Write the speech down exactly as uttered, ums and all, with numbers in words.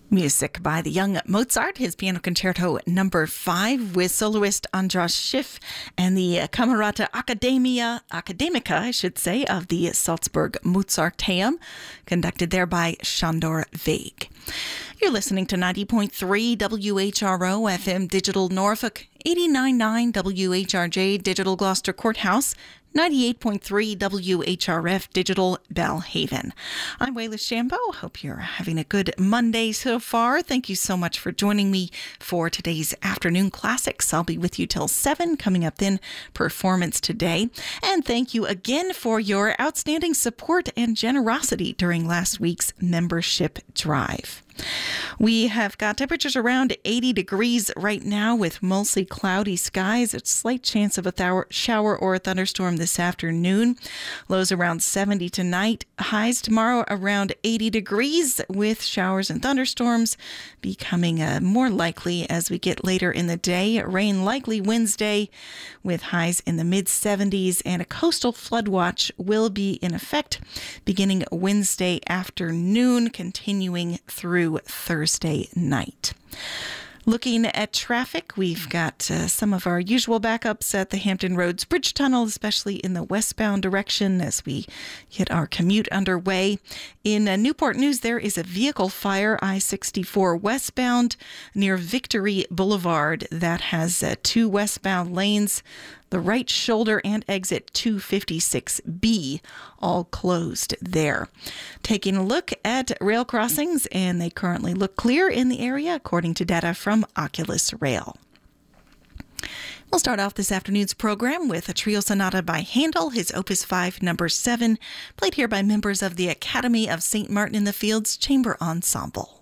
Music by the young Mozart, his piano concerto number five with soloist Andras Schiff and the Camerata Academia, Academica, I should say, of the Salzburg Mozarteum, conducted there by Sándor Vég. You're listening to ninety point three W H R O F M Digital Norfolk, eighty-nine point nine W H R J Digital Gloucester Courthouse, ninety-eight point three W H R F Digital Belhaven. I'm Wayla Shambo. Hope you're having a good Monday so far. Thank you so much for joining me for today's afternoon classics. I'll be with you till seven. Coming up then, Performance Today. And thank you again for your outstanding support and generosity during last week's membership drive. We have got temperatures around eighty degrees right now with mostly cloudy skies. A slight chance of a th- shower or a thunderstorm this afternoon. Lows around seventy tonight. Highs tomorrow around eighty degrees with showers and thunderstorms becoming uh, more likely as we get later in the day. Rain likely Wednesday with highs in the mid seventies, and a coastal flood watch will be in effect beginning Wednesday afternoon, continuing through Thursday night. Looking at traffic, we've got uh, some of our usual backups at the Hampton Roads Bridge Tunnel, especially in the westbound direction as we get our commute underway. In uh, Newport News, there is a vehicle fire, I sixty-four westbound near Victory Boulevard, that has uh, two westbound lanes. The right shoulder and exit two fifty-six B all closed there. Taking a look at rail crossings, and they currently look clear in the area according to data from Oculus Rail. We'll start off this afternoon's program with a trio sonata by Handel, his Opus five, number seven, played here by members of the Academy of Saint Martin in the Fields Chamber Ensemble.